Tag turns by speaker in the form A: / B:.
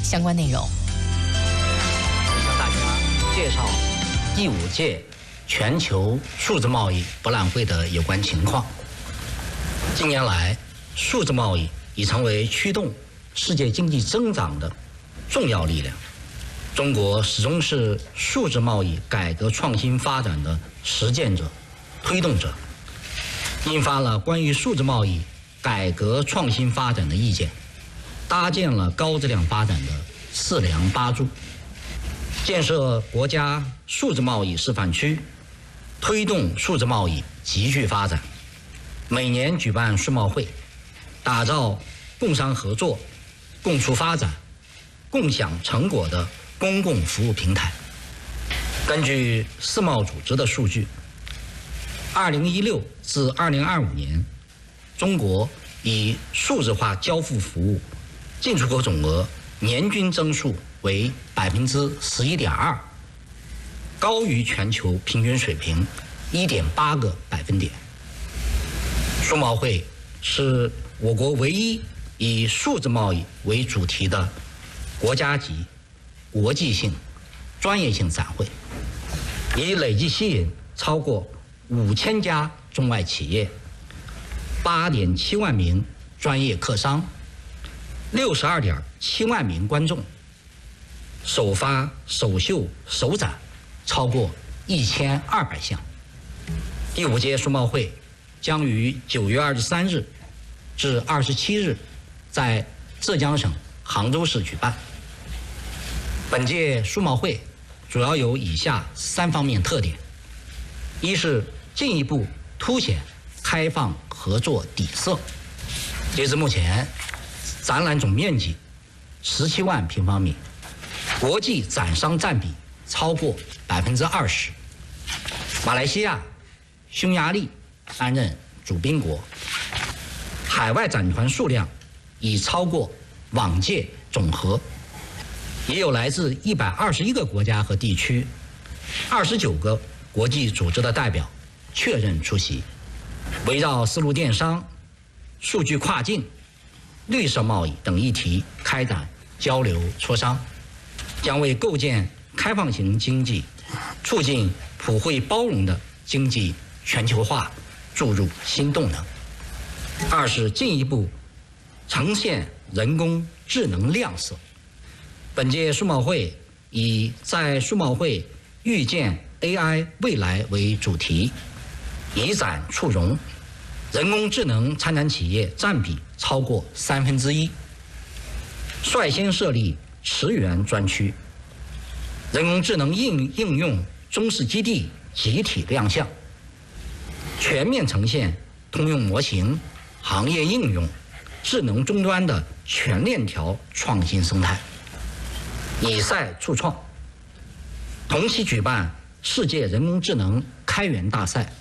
A: 相关内容。
B: 向大家介绍第5届全球数字贸易博览会的有关情况。近年来，数字贸易已成为驱动世界经济增长的重要力量。中国始终是数字贸易改革创新发展的实践者、推动者，印发了关于数字贸易改革创新发展的意见，搭建了高质量发展的4梁8柱，建设国家数字贸易示范区，推动数字贸易急剧发展。每年举办数贸会，打造共商合作、共促发展、共享成果的公共服务平台。根据世贸组织的数据，2016至2025年，中国以数字化交付服务进出口总额年均增速为11.2%，高于全球平均水平1.8个百分点。数贸会是我国唯一以数字贸易为主题的国家级、国际性、专业性展会，已累计吸引超过5000家中外企业、8.7万名专业客商、62.7万名观众，首发、首秀、首展超过1200项。第5届数贸会将于9月23日至27日在浙江省杭州市举办。本届数贸会主要有以下3方面特点：一是进一步凸显开放合作底色。截至目前，展览总面积17万平方米，国际展商占比超过20%。马来西亚、匈牙利担任主宾国，海外展团数量已超过往届总和，也有来自121个国家和地区、29个国际组织的代表确认出席，围绕丝路电商、数据跨境、绿色贸易等议题开展交流磋商，将为构建开放型经济、促进普惠包容的经济全球化注入新动能。二是进一步呈现人工智能亮色。本届数贸会以在数贸会预见 AI 未来为主题，以展促融，人工智能参展企业占比超过1/3，率先设立驰援专区，人工智能应用中试基地集体亮相，全面呈现通用模型、行业应用、智能终端的全链条创新生态，以赛促创。同期举办世界人工智能开源大赛。